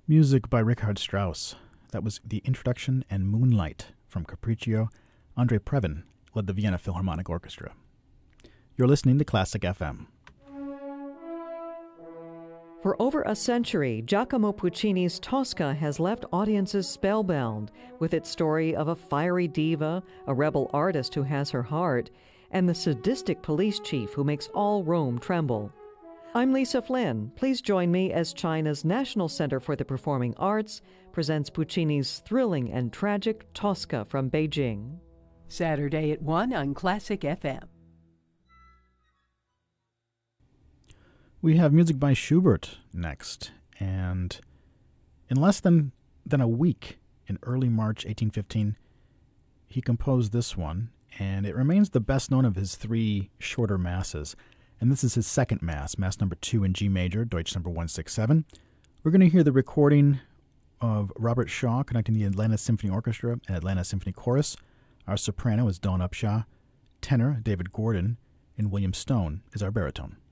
Music by Richard Strauss. That was the introduction and Moonlight from Capriccio. Andre Previn led the Vienna Philharmonic Orchestra. You're listening to Classic FM. For over a century, Giacomo Puccini's Tosca has left audiences spellbound with its story of a fiery diva, a rebel artist who has her heart, and the sadistic police chief who makes all Rome tremble. I'm Lisa Flynn. Please join me as China's National Center for the Performing Arts presents Puccini's thrilling and tragic Tosca from Beijing. Saturday at 1 on Classic FM. We have music by Schubert next, and in less than a week, in early March 1815, he composed this one, and it remains the best known of his three shorter masses. And this is his second mass, Mass number 2 in G major, Deutsch number 167. We're going to hear the recording of Robert Shaw conducting the Atlanta Symphony Orchestra and Atlanta Symphony Chorus. Our soprano is Dawn Upshaw, tenor David Gordon, and William Stone is our baritone.